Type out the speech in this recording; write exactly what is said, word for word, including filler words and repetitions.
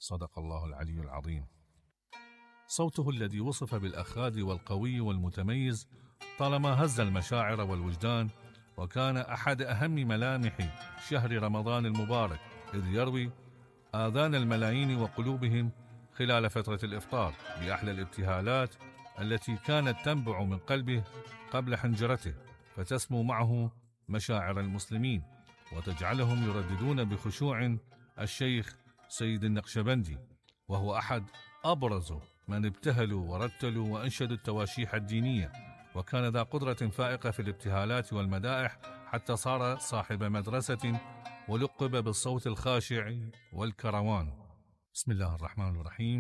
صدق الله العلي العظيم. صوته الذي وصف بالأخاذ والقوي والمتميز طالما هز المشاعر والوجدان، وكان أحد أهم ملامح شهر رمضان المبارك، إذ يروي آذان الملايين وقلوبهم خلال فترة الإفطار بأحلى الابتهالات التي كانت تنبع من قلبه قبل حنجرته، فتسمو معه مشاعر المسلمين وتجعلهم يرددون بخشوع الشيخ سيد النقشبندي، وهو أحد أبرز من ابتهلوا ورتلوا وأنشدوا التواشيح الدينية، وكان ذا قدرة فائقة في الابتهالات والمدائح حتى صار صاحب مدرسة ولقب بالصوت الخاشع والكروان. بسم الله الرحمن الرحيم.